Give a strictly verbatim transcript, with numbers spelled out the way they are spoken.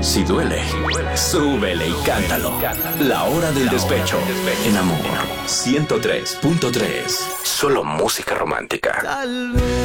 Si duele, súbele y cántalo. La hora del despecho. En Amor ciento tres punto tres. Solo música romántica. Tal vez